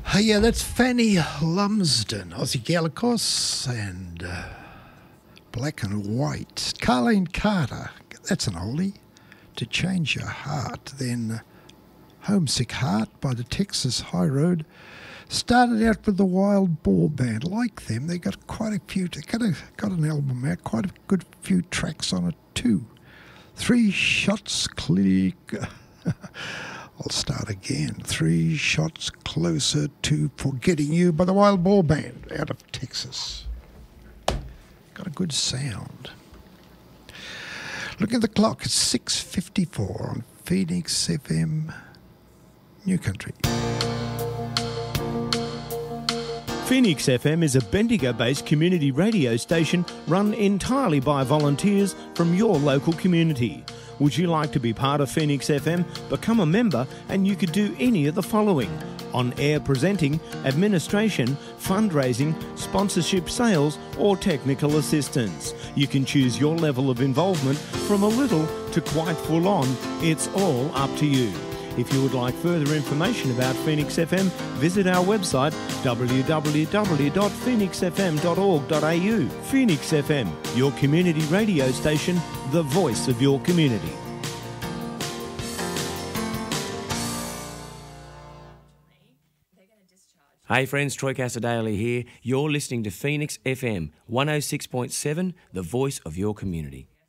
Hey, yeah, that's Fanny Lumsden, Aussie gal, of course, and Black and White. Carlene Carter, that's an oldie. To Change Your Heart. Then Homesick Heart by the Texas High Road. Started out with the Wild Boar Band. Like them, they got quite a few, got an album out, quite a good few tracks on it too. 3 Shots Click. I'll start again. 3 Shots Closer to Forgetting You by the Wild Boar Band out of Texas. Got a good sound. Looking at the clock, it's 6:54 on Phoenix FM New Country. Phoenix FM is a Bendigo-based community radio station run entirely by volunteers from your local community. Would you like to be part of Phoenix FM? Become a member and you could do any of the following: on-air presenting, administration, fundraising, sponsorship, sales or technical assistance. You can choose your level of involvement from a little to quite full on. It's all up to you. If you would like further information about Phoenix FM, visit our website www.phoenixfm.org.au. Phoenix FM, your community radio station, the voice of your community. Hey friends, Troy Casadale here. You're listening to Phoenix FM 106.7, the voice of your community.